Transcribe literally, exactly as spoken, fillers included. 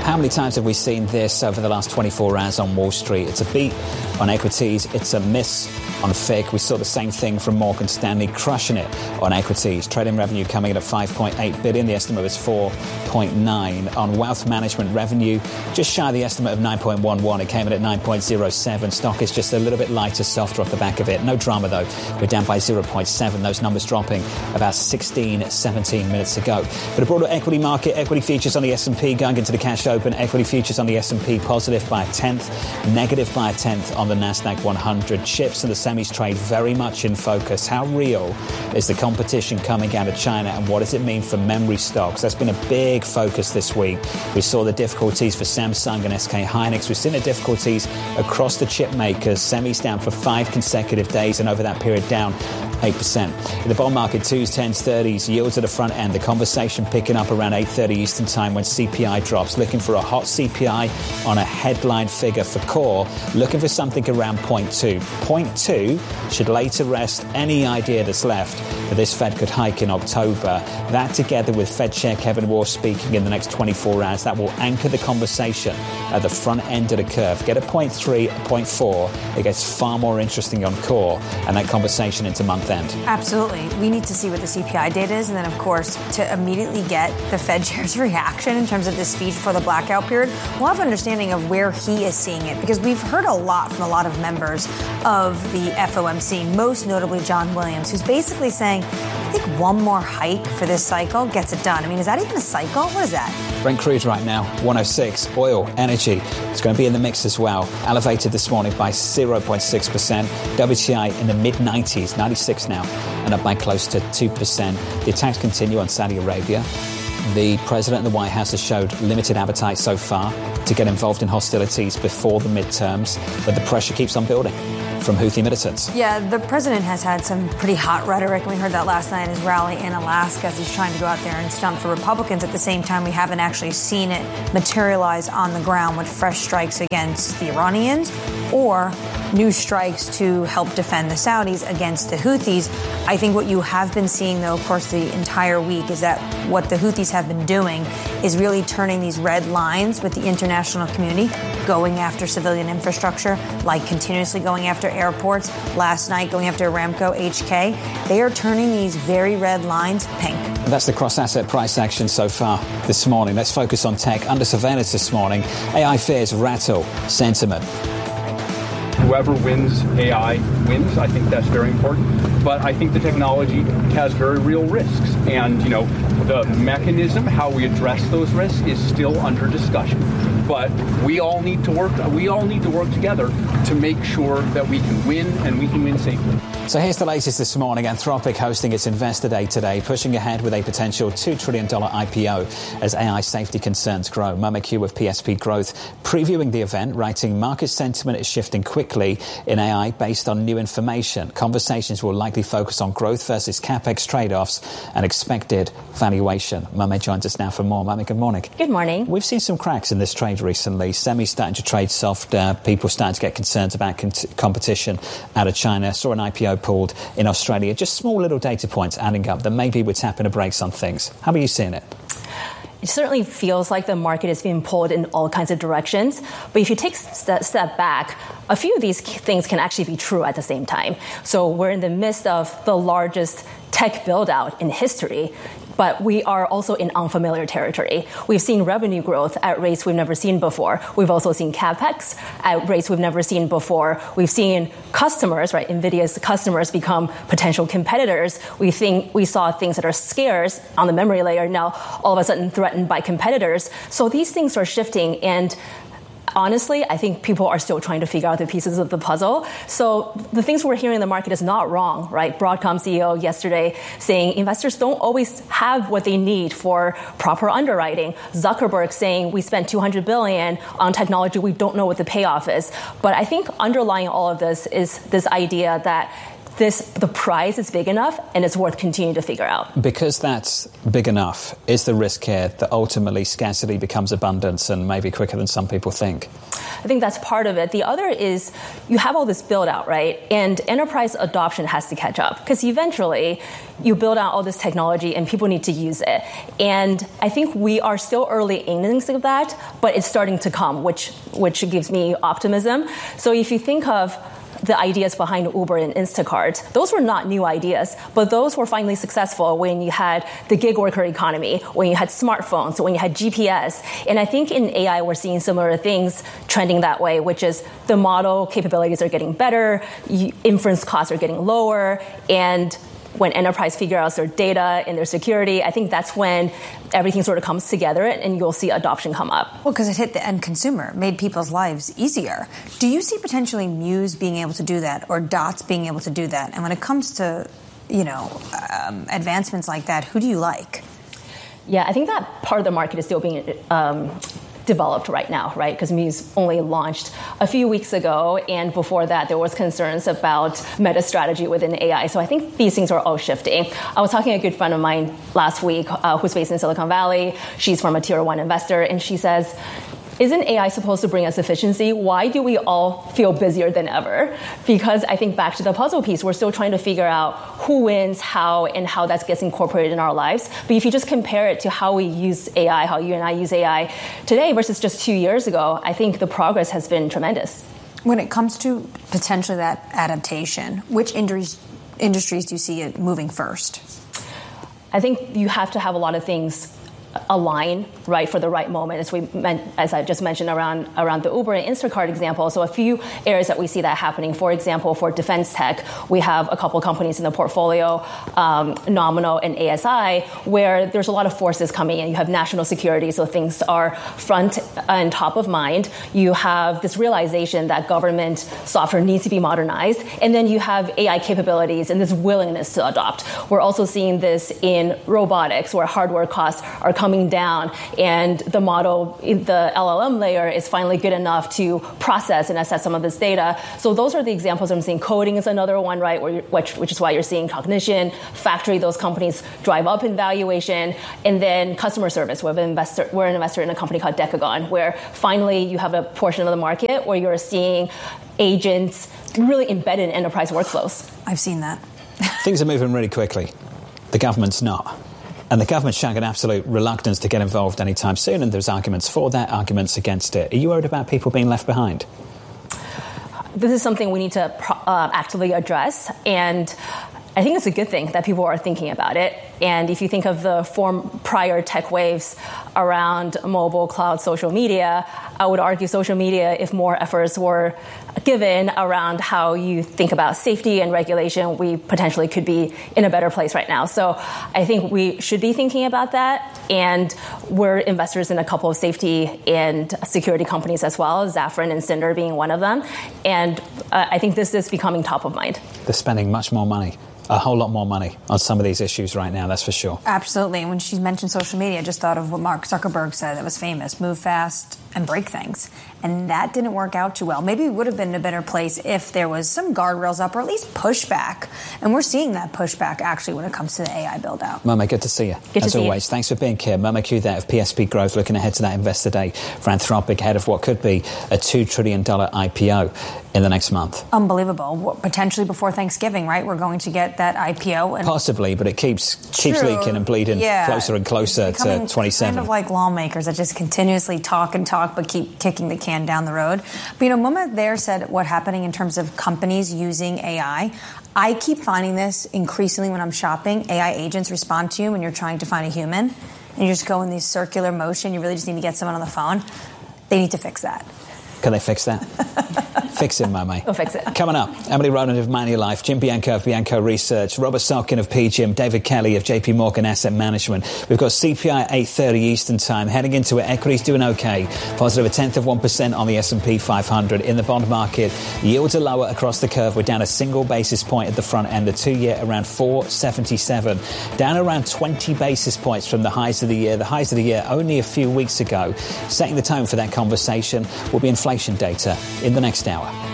How many times have we seen this over the last twenty-four hours on Wall Street? It's a beat on equities. It's a miss on F I C. We saw the same thing from Morgan Stanley, crushing it on equities. Trading revenue coming in at five point eight billion dollars. The estimate was four point nine. On wealth management revenue, just shy of the estimate of nine point one one. It came in at nine point zero seven. Stock is just a little bit lighter, softer off the back of it. No drama, though. We're down by zero point seven. Those numbers dropping about sixteen, seventeen minutes ago. For the broader equity market, equity futures on the S and P going into the cash open. Equity futures on the S and P positive by a tenth, negative by a tenth on the Nasdaq one hundred. Chips and the semis trade very much in focus. How real is the competition coming out of China, and what does it mean for memory stocks? That's been a big focus this week. We saw the difficulties for Samsung and S K Hynix. We've seen the difficulties across the chip makers. Semis down for five consecutive days, and over that period down eight percent. In the bond market, twos, tens, thirties, yields at the front end. The conversation picking up around eight thirty Eastern time when C P I drops. Looking for a hot C P I on a headline figure for core. Looking for something around zero point two. zero point two should lay to rest any idea that's left that this Fed could hike in October. That, together with Fed Chair Kevin Warsh speaking in the next twenty-four hours, that will anchor the conversation at the front end of the curve. Get a zero point three, a zero point four. It gets far more interesting on core and that conversation into month end. Absolutely. We need to see what the C P I data is, and then, of course, to immediately get the Fed Chair's reaction in terms of this speech for the blackout period. We'll have an understanding of where he is seeing it, because we've heard a lot from a lot of members of the F O M C, most notably John Williams, who's basically saying, I think one more hike for this cycle gets it done. I mean, is that even a cycle? What is that? Brent crude right now, one oh six. Oil, energy, it's going to be in the mix as well. Elevated this morning by zero point six percent. W T I in the mid nineties, ninety-six now, and up by close to two percent. The attacks continue on Saudi Arabia. The president and the White House has showed limited appetite so far to get involved in hostilities before the midterms, but the pressure keeps on building from Houthi militants. Yeah, the president has had some pretty hot rhetoric. We heard that last night at his rally in Alaska as he's trying to go out there and stunt for Republicans. At the same time, we haven't actually seen it materialize on the ground with fresh strikes against the Iranians or new strikes to help defend the Saudis against the Houthis. I think what you have been seeing, though, of course, the entire week is that what the Houthis have been doing is really turning these red lines with the international community, going after civilian infrastructure, like continuously going after airports, last night going after Aramco, H K. They are turning these very red lines pink. That's the cross-asset price action so far this morning. Let's focus on tech. Under surveillance this morning, A I fears rattle sentiment. Whoever wins A I wins. I think that's very important. But I think the technology has very real risks. And, you know, the mechanism, how we address those risks is still under discussion. But we all need to work, we all need to work together to make sure that we can win and we can win safely. So here's the latest this morning. Anthropic hosting its Investor Day today, pushing ahead with a potential two trillion dollars I P O as A I safety concerns grow. Mehmet Q of P S P Growth previewing the event, writing, market sentiment is shifting quickly in A I based on new information. Conversations will likely focus on growth versus capex trade-offs and expected valuation. Mehmet joins us now for more. Mehmet, good morning. Good morning. We've seen some cracks in this trade recently. Semi starting to trade soft. Uh, people starting to get concerns about con- competition out of China. Saw an I P O pulled in Australia. Just small little data points adding up that maybe we're tapping the brakes on things. How are you seeing it? It certainly feels like the market is being pulled in all kinds of directions. But if you take a step back, a few of these things can actually be true at the same time. So we're in the midst of the largest tech build-out in history. But we are also in unfamiliar territory. We've seen revenue growth at rates we've never seen before. We've also seen capex at rates we've never seen before. We've seen customers, right, NVIDIA's customers become potential competitors. We think we saw things that are scarce on the memory layer now all of a sudden threatened by competitors. So these things are shifting, and honestly, I think people are still trying to figure out the pieces of the puzzle. So the things we're hearing in the market is not wrong, right? Broadcom C E O yesterday saying investors don't always have what they need for proper underwriting. Zuckerberg saying we spent two hundred billion dollars on technology, we don't know what the payoff is. But I think underlying all of this is this idea that this the prize is big enough and it's worth continuing to figure out. Because that's big enough, is the risk here that ultimately scarcity becomes abundance and maybe quicker than some people think? I think that's part of it. The other is you have all this build out, right? And enterprise adoption has to catch up because eventually you build out all this technology and people need to use it. And I think we are still early innings of that, but it's starting to come, which which gives me optimism. So if you think of the ideas behind Uber and Instacart, those were not new ideas, but those were finally successful when you had the gig worker economy, when you had smartphones, when you had G P S. And I think in A I, we're seeing similar things trending that way, which is the model capabilities are getting better, inference costs are getting lower, and when enterprise figure out their data and their security, I think that's when everything sort of comes together and you'll see adoption come up. Well, because it hit the end consumer, made people's lives easier. Do you see potentially Muse being able to do that or Dots being able to do that? And when it comes to, you know, um, advancements like that, who do you like? Yeah, I think that part of the market is still being um, developed right now, right? Because Muse only launched a few weeks ago, and before that, there was concerns about meta strategy within A I. So I think these things are all shifting. I was talking to a good friend of mine last week uh, who's based in Silicon Valley. She's from a tier one investor, and she says, isn't A I supposed to bring us efficiency? Why do we all feel busier than ever? Because I think back to the puzzle piece, we're still trying to figure out who wins, how, and how that gets incorporated in our lives. But if you just compare it to how we use A I, how you and I use A I today versus just two years ago, I think the progress has been tremendous. When it comes to potentially that adaptation, which industries, industries do you see it moving first? I think you have to have a lot of things align, right, for the right moment, as we meant, as I just mentioned around around the Uber and Instacart example. So a few areas that we see that happening. For example, for defense tech, we have a couple companies in the portfolio, um, Nominal and A S I, where there's a lot of forces coming in. You have national security, so things are front and top of mind. You have this realization that government software needs to be modernized, and then you have A I capabilities and this willingness to adopt. We're also seeing this in robotics, where hardware costs are coming coming down, and the model, the L L M layer, is finally good enough to process and assess some of this data. So those are the examples I'm seeing. Coding is another one, right, where which, which is why you're seeing Cognition, Factory, those companies drive up in valuation, and then customer service. We're an investor, we're an investor in a company called Decagon, where finally you have a portion of the market where you're seeing agents really embedded in enterprise workflows. I've seen that. Things are moving really quickly. The government's not. And the government's showing an absolute reluctance to get involved anytime soon, and there's arguments for that, arguments against it. Are you worried about people being left behind? This is something we need to uh, actively address, and I think it's a good thing that people are thinking about it. And if you think of the form prior tech waves around mobile, cloud, social media, I would argue social media, if more efforts were given around how you think about safety and regulation, we potentially could be in a better place right now. So I think we should be thinking about that. And we're investors in a couple of safety and security companies as well, Zafran and Cinder being one of them. And uh, I think this is becoming top of mind. They're spending much more money. A whole lot more money on some of these issues right now, that's for sure. Absolutely. And when she mentioned social media, I just thought of what Mark Zuckerberg said that was famous: move fast and break things. And that didn't work out too well. Maybe we would have been in a better place if there was some guardrails up or at least pushback. And we're seeing that pushback actually when it comes to the A I build out. Momo, good to see you. Good As to always, see you. Thanks for being here. Momo Q there of P S P Growth, looking ahead to that Investor Day for Anthropic, ahead of what could be a two trillion dollars I P O in the next month. Unbelievable. Potentially before Thanksgiving, right? We're going to get that I P O. And possibly, but it keeps keeps True. leaking and bleeding yeah. closer and closer to twenty-seven. Kind of like lawmakers that just continuously talk and talk but keep kicking the can down the road. But, you know, Moma there said what's happening in terms of companies using A I. I keep finding this increasingly when I'm shopping. A I agents respond to you when you're trying to find a human, and you just go in this circular motion. You really just need to get someone on the phone. They need to fix that. Can they fix that? Fix it, Momo. We'll fix it. Coming up, Emily Ronan of Manulife, Jim Bianco of Bianco Research, Robert Salkin of P G I M, David Kelly of J P Morgan Asset Management. We've got C P I eight thirty Eastern Time. Heading into it, equities doing okay. Positive a tenth of one percent on the S and P five hundred. In the bond market, yields are lower across the curve. We're down a single basis point at the front end. The two-year around four seventy-seven. Down around twenty basis points from the highs of the year. The highs of the year only a few weeks ago. Setting the tone for that conversation will be inflation data in the next hour.